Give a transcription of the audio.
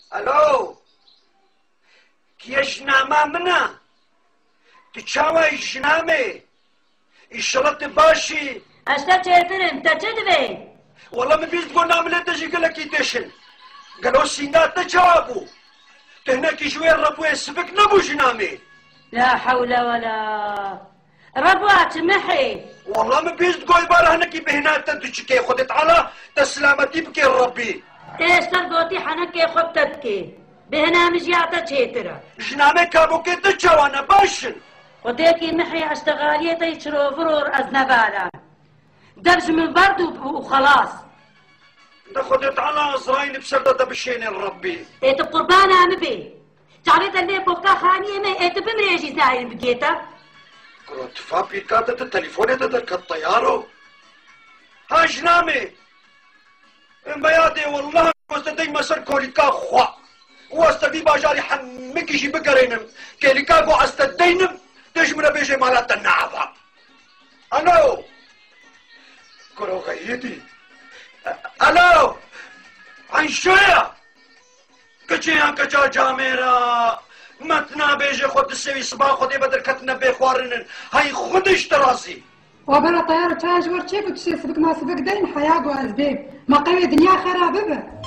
الو كي جنامه منا تشاوي جنامه الشرط باشي اشتا چهترم تا چه دوی؟ والله من بيز تقول نعمل تجي قال لك يدشن قالوا سينات تجابو تهناك شويه الربو يسبك نبو جنامه لا حول ولا ربوات محي والله ما بيز تقول باره هناك بهنات تدشكي خدت على تسلامتي بكي ربي ايش تلقوتي حنكي خبتتكي بهنا مجيعتا چهترا جنامه كابو كي تجاوانا باشن وديكي محي اشتغالية يشرو فرور ازنبالا دبج من برد وخلاص ده خدت على ازراين بسردة بشين الربي ايت قربان عم بي تعريت اللي بوكا خانية ما ايت بمريجي زاين بقيتا كروت فابي كاتت التليفون ده الطيارو ها جنامي بيادي والله واستدي مسر كوريكا خوا واستدي باجاري حمك يجي بقرينم كيليكا قو استدينم تجمنا بيجي مالات النعفة الو كرو غيدي الو عن شوية كجيان كجا جاميرا متنا بيجي خود السوي صباح خودي بدر كتنا بيخوارنن هاي خودش تراسي وبلا طيارة تاج ورشيك وتشي سبك ما سبك دين حياة وأسباب ما قوي دنيا خرابة